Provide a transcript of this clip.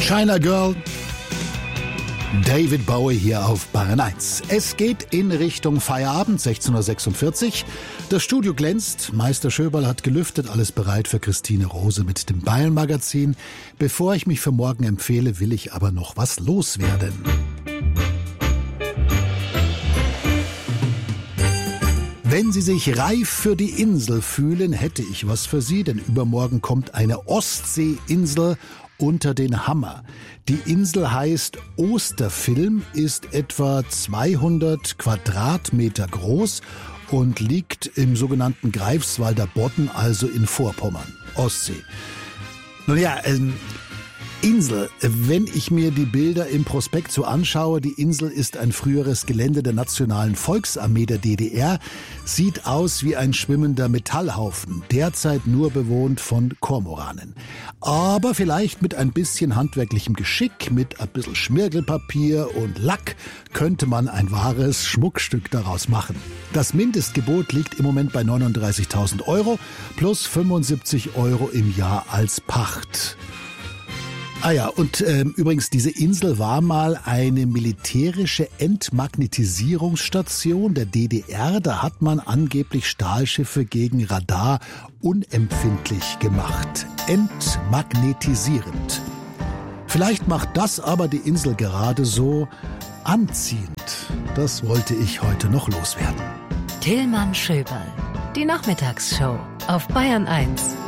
China Girl, David Bowie hier auf Bayern 1. Es geht in Richtung Feierabend, 16.46 Uhr. Das Studio glänzt, Meister Schöberl hat gelüftet, alles bereit für Christine Rose mit dem Bayern-Magazin. Bevor ich mich für morgen empfehle, will ich aber noch was loswerden. Wenn Sie sich reif für die Insel fühlen, hätte ich was für Sie, denn übermorgen kommt eine Ostseeinsel unter den Hammer. Die Insel heißt Osterfilm, ist etwa 200 Quadratmeter groß und liegt im sogenannten Greifswalder Bodden, also in Vorpommern, Ostsee. Nun ja, Insel, wenn ich mir die Bilder im Prospekt so anschaue, die Insel ist ein früheres Gelände der Nationalen Volksarmee der DDR, sieht aus wie ein schwimmender Metallhaufen, derzeit nur bewohnt von Kormoranen. Aber vielleicht mit ein bisschen handwerklichem Geschick, mit ein bisschen Schmirgelpapier und Lack könnte man ein wahres Schmuckstück daraus machen. Das Mindestgebot liegt im Moment bei 39.000 € plus 75 € im Jahr als Pacht. Ah ja, und übrigens, diese Insel war mal eine militärische Entmagnetisierungsstation der DDR. Da hat man angeblich Stahlschiffe gegen Radar unempfindlich gemacht. Entmagnetisierend. Vielleicht macht das aber die Insel gerade so anziehend. Das wollte ich heute noch loswerden. Tillmann Schöberl, die Nachmittagsshow auf Bayern 1.